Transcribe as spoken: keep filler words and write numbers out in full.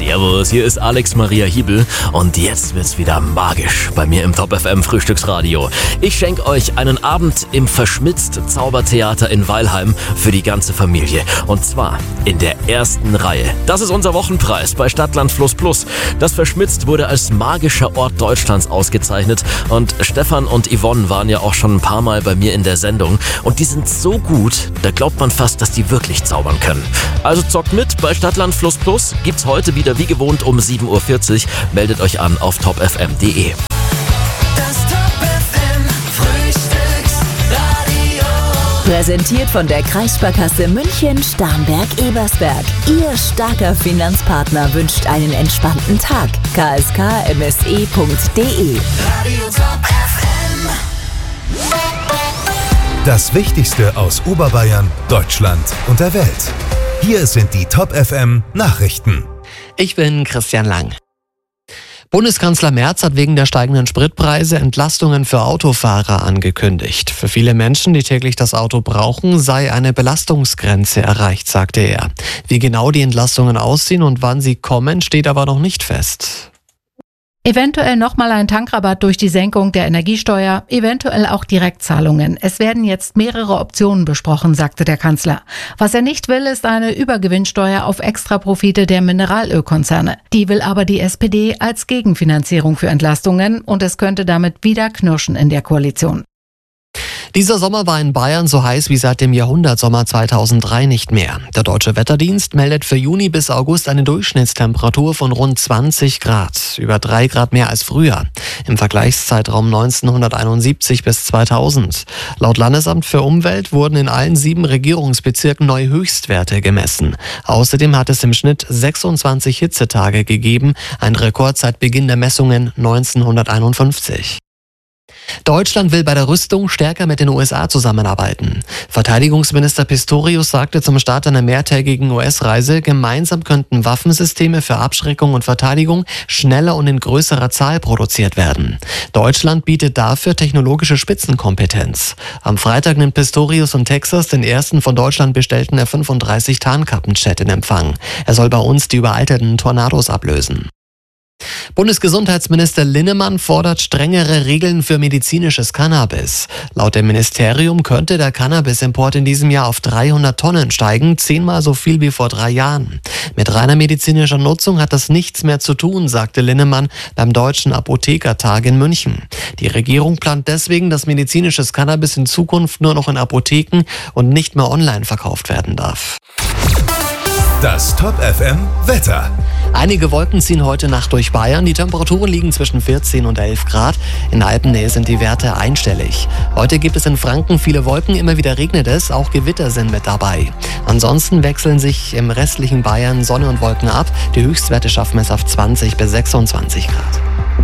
Servus, hier ist Alex Maria Hiebel und jetzt wird's wieder magisch bei mir im Top F M Frühstücksradio. Ich schenke euch einen Abend im Verschmitzt Zaubertheater in Weilheim für die ganze Familie und zwar in der ersten Reihe. Das ist unser Wochenpreis bei Stadtland Fluss Plus. Das Verschmitzt wurde als magischer Ort Deutschlands ausgezeichnet und Stefan und Yvonne waren ja auch schon ein paar Mal bei mir in der Sendung und die sind so gut, da glaubt man fast, dass die wirklich zaubern können. Also zockt mit bei Stadtland Fluss Plus, gibt's heute wieder wie gewohnt um sieben Uhr vierzig. Meldet euch an auf top f m punkt d e. Das Top F M Frühstücksradio. Präsentiert von der Kreissparkasse München Starnberg-Ebersberg. Ihr starker Finanzpartner wünscht einen entspannten Tag. k s k m s e punkt d e. Radio Top F M. Das Wichtigste aus Oberbayern, Deutschland und der Welt. Hier sind die Top F M Nachrichten. Ich bin Christian Lang. Bundeskanzler Merz hat wegen der steigenden Spritpreise Entlastungen für Autofahrer angekündigt. Für viele Menschen, die täglich das Auto brauchen, sei eine Belastungsgrenze erreicht, sagte er. Wie genau die Entlastungen aussehen und wann sie kommen, steht aber noch nicht fest. Eventuell nochmal ein Tankrabatt durch die Senkung der Energiesteuer, eventuell auch Direktzahlungen. Es werden jetzt mehrere Optionen besprochen, sagte der Kanzler. Was er nicht will, ist eine Übergewinnsteuer auf Extraprofite der Mineralölkonzerne. Die will aber die S P D als Gegenfinanzierung für Entlastungen und es könnte damit wieder knirschen in der Koalition. Dieser Sommer war in Bayern so heiß wie seit dem Jahrhundertsommer zweitausenddrei nicht mehr. Der Deutsche Wetterdienst meldet für Juni bis August eine Durchschnittstemperatur von rund zwanzig Grad, über drei Grad mehr als früher, im Vergleichszeitraum neunzehnhunderteinundsiebzig bis zweitausend. Laut Landesamt für Umwelt wurden in allen sieben Regierungsbezirken neue Höchstwerte gemessen. Außerdem hat es im Schnitt sechsundzwanzig Hitzetage gegeben, ein Rekord seit Beginn der Messungen neunzehnhunderteinundfünfzig. Deutschland will bei der Rüstung stärker mit den U S A zusammenarbeiten. Verteidigungsminister Pistorius sagte zum Start einer mehrtägigen U S-Reise, gemeinsam könnten Waffensysteme für Abschreckung und Verteidigung schneller und in größerer Zahl produziert werden. Deutschland bietet dafür technologische Spitzenkompetenz. Am Freitag nimmt Pistorius in Texas den ersten von Deutschland bestellten F fünfunddreißig Tarnkappenjet in Empfang. Er soll bei uns die überalterten Tornados ablösen. Bundesgesundheitsminister Linnemann fordert strengere Regeln für medizinisches Cannabis. Laut dem Ministerium könnte der Cannabisimport in diesem Jahr auf dreihundert Tonnen steigen, zehnmal so viel wie vor drei Jahren. Mit reiner medizinischer Nutzung hat das nichts mehr zu tun, sagte Linnemann beim Deutschen Apothekertag in München. Die Regierung plant deswegen, dass medizinisches Cannabis in Zukunft nur noch in Apotheken und nicht mehr online verkauft werden darf. Das Top F M Wetter. Einige Wolken ziehen heute Nacht durch Bayern. Die Temperaturen liegen zwischen vierzehn und elf Grad. In der Alpennähe sind die Werte einstellig. Heute gibt es in Franken viele Wolken, immer wieder regnet es, auch Gewitter sind mit dabei. Ansonsten wechseln sich im restlichen Bayern Sonne und Wolken ab. Die Höchstwerte schaffen es auf zwanzig bis sechsundzwanzig Grad.